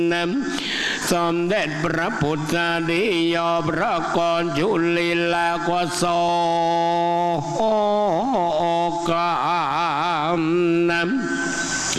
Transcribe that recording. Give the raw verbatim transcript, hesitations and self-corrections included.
สมเด็จพระพุทธดิยอพระกรจุลิลากวโสกาม